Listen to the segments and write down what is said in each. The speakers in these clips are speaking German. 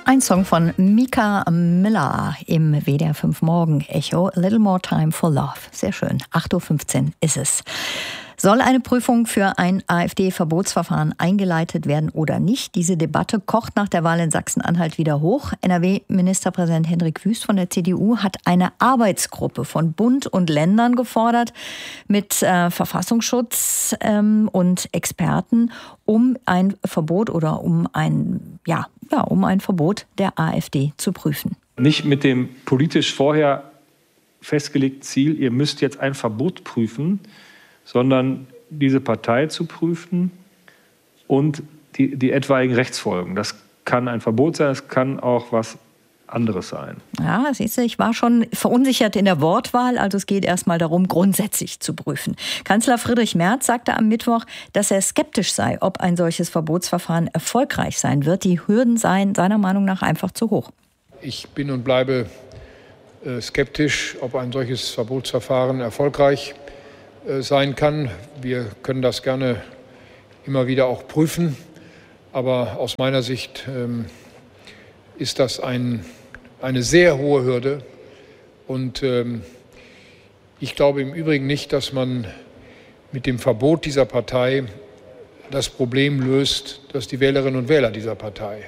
Ein Song von Mika Miller im WDR 5 Morgen Echo. A Little More Time for Love. Sehr schön. 8.15 Uhr ist es. Soll eine Prüfung für ein AfD-Verbotsverfahren eingeleitet werden oder nicht? Diese Debatte kocht nach der Wahl in Sachsen-Anhalt wieder hoch. NRW-Ministerpräsident Hendrik Wüst von der CDU hat eine Arbeitsgruppe von Bund und Ländern gefordert mit Verfassungsschutz und Experten, um ein Verbot oder um ein Verbot der AfD zu prüfen. Nicht mit dem politisch vorher festgelegten Ziel, ihr müsst jetzt ein Verbot prüfen, sondern diese Partei zu prüfen und die etwaigen Rechtsfolgen. Das kann ein Verbot sein, das kann auch was anderes sein. Ja, siehst du, ich war schon verunsichert in der Wortwahl. Also es geht erstmal darum, grundsätzlich zu prüfen. Kanzler Friedrich Merz sagte am Mittwoch, dass er skeptisch sei, ob ein solches Verbotsverfahren erfolgreich sein wird. Die Hürden seien seiner Meinung nach einfach zu hoch. Ich bin und bleibe skeptisch, ob ein solches Verbotsverfahren erfolgreich sein kann. Wir können das gerne immer wieder auch prüfen. Aber aus meiner Sicht ist das eine sehr hohe Hürde. Und ich glaube im Übrigen nicht, dass man mit dem Verbot dieser Partei das Problem löst, das die Wählerinnen und Wähler dieser Partei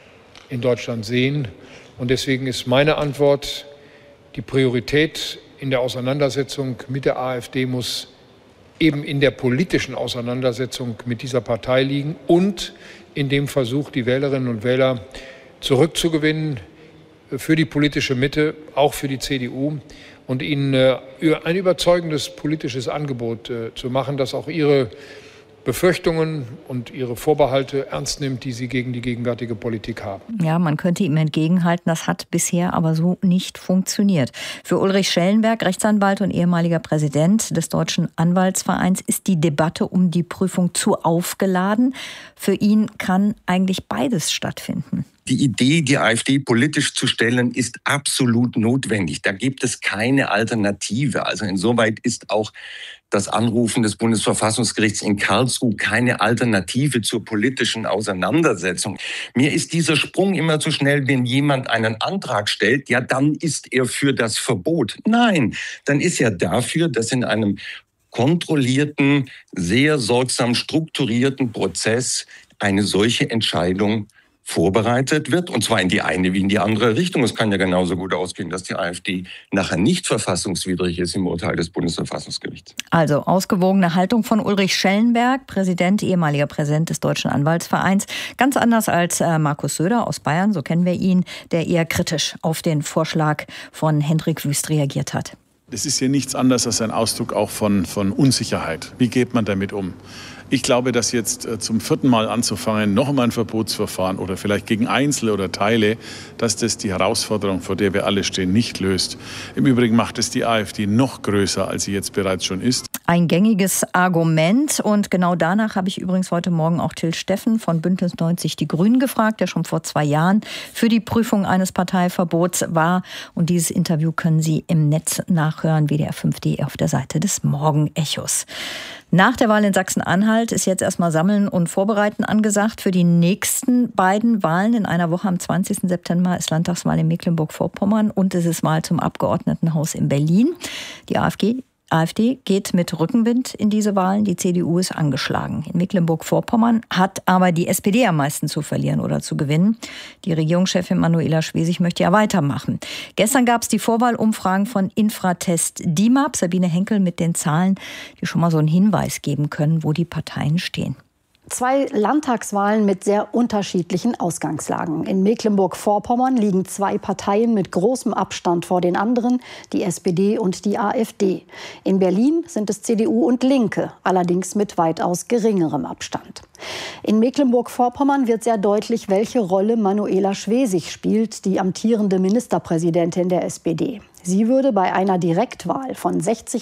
in Deutschland sehen. Und deswegen ist meine Antwort, die Priorität in der Auseinandersetzung mit der AfD muss eben in der politischen Auseinandersetzung mit dieser Partei liegen und in dem Versuch, die Wählerinnen und Wähler zurückzugewinnen für die politische Mitte, auch für die CDU und ihnen ein überzeugendes politisches Angebot zu machen, das auch ihre Befürchtungen und ihre Vorbehalte ernst nimmt, die sie gegen die gegenwärtige Politik haben. Ja, man könnte ihm entgegenhalten, das hat bisher aber so nicht funktioniert. Für Ulrich Schellenberg, Rechtsanwalt und ehemaliger Präsident des Deutschen Anwaltsvereins, ist die Debatte um die Prüfung zu aufgeladen. Für ihn kann eigentlich beides stattfinden. Die Idee, die AfD politisch zu stellen, ist absolut notwendig. Da gibt es keine Alternative. Also insoweit ist auch das Anrufen des Bundesverfassungsgerichts in Karlsruhe keine Alternative zur politischen Auseinandersetzung. Mir ist dieser Sprung immer zu schnell, wenn jemand einen Antrag stellt, ja, dann ist er für das Verbot. Nein, dann ist er dafür, dass in einem kontrollierten, sehr sorgsam strukturierten Prozess eine solche Entscheidung vorbereitet wird, und zwar in die eine wie in die andere Richtung. Es kann ja genauso gut ausgehen, dass die AfD nachher nicht verfassungswidrig ist im Urteil des Bundesverfassungsgerichts. Also ausgewogene Haltung von Ulrich Schellenberg, ehemaliger Präsident des Deutschen Anwaltsvereins. Ganz anders als Markus Söder aus Bayern, so kennen wir ihn, der eher kritisch auf den Vorschlag von Hendrik Wüst reagiert hat. Es ist ja nichts anderes als ein Ausdruck auch von Unsicherheit. Wie geht man damit um? Ich glaube, dass jetzt zum 4. Mal anzufangen, noch einmal ein Verbotsverfahren oder vielleicht gegen Einzelne oder Teile, dass das die Herausforderung, vor der wir alle stehen, nicht löst. Im Übrigen macht es die AfD noch größer, als sie jetzt bereits schon ist. Ein gängiges Argument. Und genau danach habe ich übrigens heute Morgen auch Till Steffen von Bündnis 90 Die Grünen gefragt, der schon vor 2 Jahren für die Prüfung eines Parteiverbots war. Und dieses Interview können Sie im Netz nachhören, WDR5.de auf der Seite des Morgenechos. Nach der Wahl in Sachsen-Anhalt ist jetzt erstmal Sammeln und Vorbereiten angesagt. Für die nächsten beiden Wahlen in einer Woche am 20. September ist Landtagswahl in Mecklenburg-Vorpommern und es ist Wahl zum Abgeordnetenhaus in Berlin. Die AfD geht mit Rückenwind in diese Wahlen. Die CDU ist angeschlagen. In Mecklenburg-Vorpommern hat aber die SPD am meisten zu verlieren oder zu gewinnen. Die Regierungschefin Manuela Schwesig möchte ja weitermachen. Gestern gab es die Vorwahlumfragen von Infratest DIMAP. Sabine Henkel mit den Zahlen, die schon mal so einen Hinweis geben können, wo die Parteien stehen. 2 Landtagswahlen mit sehr unterschiedlichen Ausgangslagen. In Mecklenburg-Vorpommern liegen 2 Parteien mit großem Abstand vor den anderen, die SPD und die AfD. In Berlin sind es CDU und Linke, allerdings mit weitaus geringerem Abstand. In Mecklenburg-Vorpommern wird sehr deutlich, welche Rolle Manuela Schwesig spielt, die amtierende Ministerpräsidentin der SPD. Sie würde bei einer Direktwahl von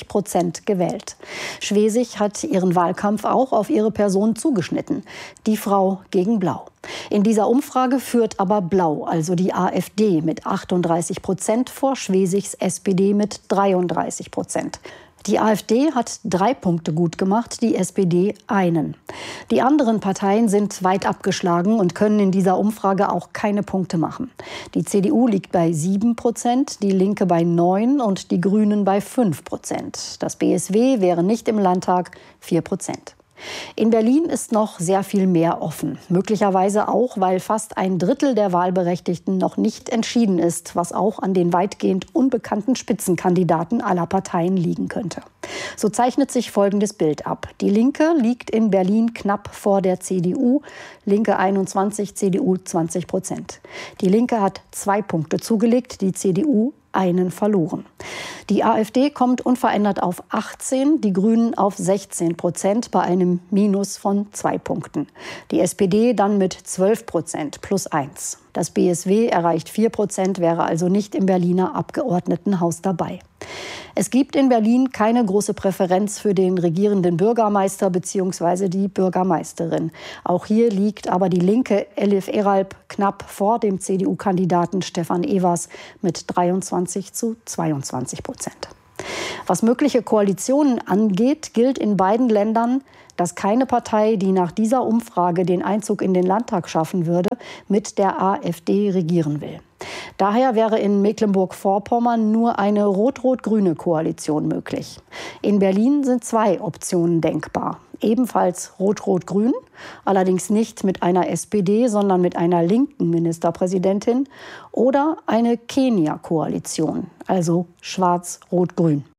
60% gewählt. Schwesig hat ihren Wahlkampf auch auf ihre Person zugeschnitten. Die Frau gegen Blau. In dieser Umfrage führt aber Blau, also die AfD, mit 38% vor Schwesigs SPD mit 33%. Die AfD hat 3 Punkte gut gemacht, die SPD einen. Die anderen Parteien sind weit abgeschlagen und können in dieser Umfrage auch keine Punkte machen. Die CDU liegt bei 7%, die Linke bei 9% und die Grünen bei 5%. Das BSW wäre nicht im Landtag 4%. In Berlin ist noch sehr viel mehr offen. Möglicherweise auch, weil fast 1/3 der Wahlberechtigten noch nicht entschieden ist, was auch an den weitgehend unbekannten Spitzenkandidaten aller Parteien liegen könnte. So zeichnet sich folgendes Bild ab. Die Linke liegt in Berlin knapp vor der CDU. Linke 21, CDU 20%. Die Linke hat 2 Punkte zugelegt, die CDU einen verloren. Die AfD kommt unverändert auf 18, die Grünen auf 16% bei einem Minus von 2 Punkten. Die SPD dann mit 12% plus 1. Das BSW erreicht 4%, wäre also nicht im Berliner Abgeordnetenhaus dabei. Es gibt in Berlin keine große Präferenz für den regierenden Bürgermeister bzw. die Bürgermeisterin. Auch hier liegt aber die Linke Elif Eralp knapp vor dem CDU-Kandidaten Stefan Evers mit 23:22%. Was mögliche Koalitionen angeht, gilt in beiden Ländern, dass keine Partei, die nach dieser Umfrage den Einzug in den Landtag schaffen würde, mit der AfD regieren will. Daher wäre in Mecklenburg-Vorpommern nur eine rot-rot-grüne Koalition möglich. In Berlin sind 2 Optionen denkbar. Ebenfalls rot-rot-grün, allerdings nicht mit einer SPD, sondern mit einer linken Ministerpräsidentin, oder eine Kenia-Koalition, also schwarz-rot-grün.